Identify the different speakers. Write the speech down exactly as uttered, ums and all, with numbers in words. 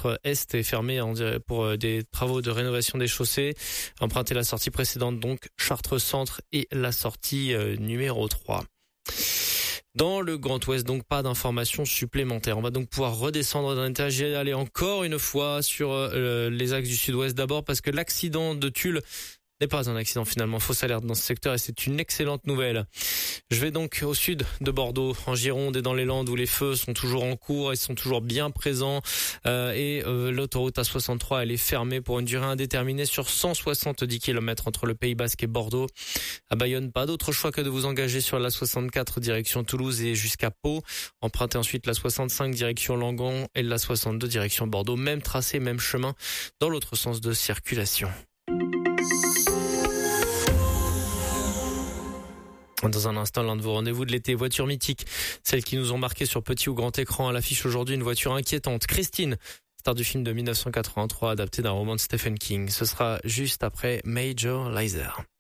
Speaker 1: quatre Est est fermée pour des travaux de rénovation des chaussées. Empruntez la sortie précédente, donc Chartres Centre et la sortie numéro trois. Dans le Grand Ouest, donc pas d'informations supplémentaires. On va donc pouvoir redescendre dans l'étage et aller encore une fois sur euh, les axes du Sud-Ouest. D'abord parce que l'accident de Tulle n'est pas un accident finalement. Fausse alerte dans ce secteur et c'est une excellente nouvelle. Je vais donc au sud de Bordeaux, en Gironde et dans les Landes où les feux sont toujours en cours et sont toujours bien présents. Euh, et euh, l'autoroute A soixante-trois, elle est fermée pour une durée indéterminée sur cent soixante-dix kilomètres entre le Pays Basque et Bordeaux. À Bayonne, pas d'autre choix que de vous engager sur la soixante-quatre direction Toulouse et jusqu'à Pau. Empruntez ensuite la soixante-cinq direction Langon et la soixante-deux direction Bordeaux. Même tracé, même chemin dans l'autre sens de circulation. Dans un instant, l'un de vos rendez-vous de l'été, voitures mythiques, celles qui nous ont marqué sur petit ou grand écran. À l'affiche aujourd'hui, une voiture inquiétante. Christine, star du film de dix-neuf cent quatre-vingt-trois, adapté d'un roman de Stephen King. Ce sera juste après Major Lazer.